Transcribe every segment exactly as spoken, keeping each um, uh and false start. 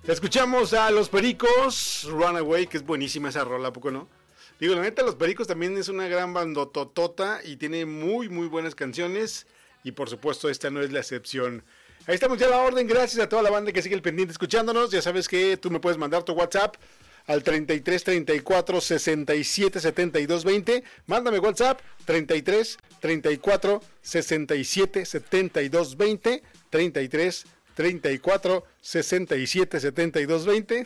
Escuchamos a Los Pericos, Runaway, que es buenísima esa rola, ¿a poco no? Digo, la neta, Los Pericos también es una gran bandototota y tiene muy, muy buenas canciones. Y por supuesto, esta no es la excepción. Ahí estamos ya a la orden, gracias a toda la banda que sigue el pendiente escuchándonos. Ya sabes que tú me puedes mandar tu WhatsApp al treinta y tres, treinta y cuatro, sesenta y siete, setenta y dos, veinte. Mándame WhatsApp treinta y tres, treinta y cuatro, sesenta y siete, setenta y dos, veinte. treinta y tres, treinta y cuatro, sesenta y siete, setenta y dos, veinte.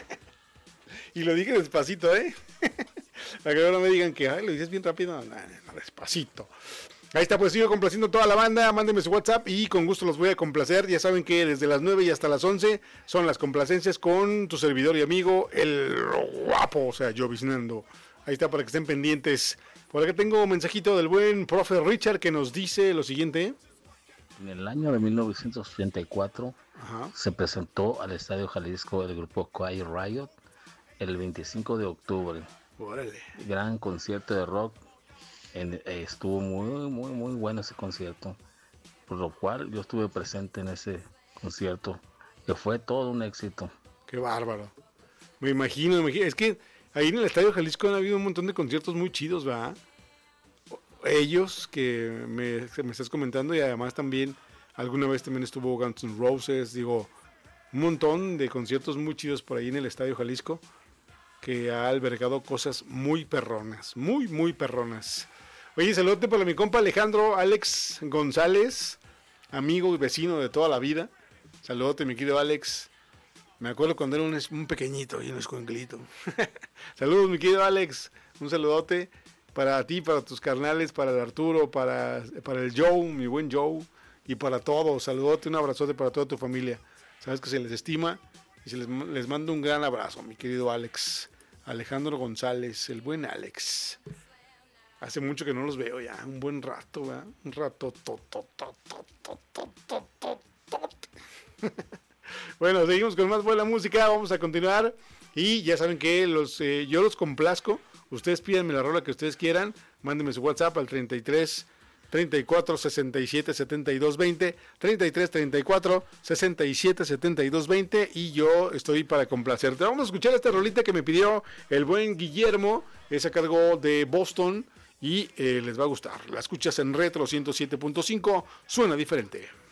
Y lo dije despacito, ¿eh? Para que no me digan que ay, lo dices bien rápido. No, no, no, despacito. Ahí está, pues sigo complaciendo a toda la banda. Mándenme su WhatsApp y con gusto los voy a complacer. Ya saben que desde las nueve y hasta las once son las complacencias con tu servidor y amigo, el guapo, o sea, yo Biznando. Ahí está para que estén pendientes. Por acá tengo un mensajito del buen profe Richard que nos dice lo siguiente. En el año de mil novecientos treinta y cuatro Ajá. se presentó al Estadio Jalisco el grupo Quiet Riot el veinticinco de octubre. Órale. Gran concierto de rock. En, eh, estuvo muy, muy, muy bueno ese concierto. Por lo cual yo estuve presente en ese concierto. Que fue todo un éxito. Qué bárbaro. Me imagino, me imagino. Es que ahí en el Estadio Jalisco han habido un montón de conciertos muy chidos, ¿verdad? Ellos que me, que me estás comentando y además también alguna vez también estuvo Guns N' Roses, digo, un montón de conciertos muy chidos por ahí en el Estadio Jalisco que ha albergado cosas muy perronas, muy, muy perronas. Oye, saludote para mi compa Alejandro Alex González, amigo y vecino de toda la vida. Saludote, mi querido Alex. Me acuerdo cuando era un, un pequeñito y un escuinclito. Saludos, mi querido Alex. Un saludote para ti, para tus carnales, para el Arturo, para, para el Joe, mi buen Joe, y para todos. Saludote, un abrazote para toda tu familia. Sabes que se les estima y se les, les mando un gran abrazo, mi querido Alex. Alejandro González, el buen Alex. Hace mucho que no los veo ya, un buen rato, ¿verdad? Un rato. To, to, to, to, to, to, to, to, to. Bueno, seguimos con más buena música, vamos a continuar. Y ya saben que los, eh, yo los complazco. Ustedes pídanme la rola que ustedes quieran. Mándenme su WhatsApp al treinta y tres, treinta y cuatro, sesenta y siete, setenta y dos, veinte. treinta y tres, treinta y cuatro, sesenta y siete, setenta y dos, veinte. Y yo estoy para complacerte. Vamos a escuchar esta rolita que me pidió el buen Guillermo. Es a cargo de Boston. Y eh, les va a gustar. La escuchas en Retro ciento siete punto cinco. Suena diferente.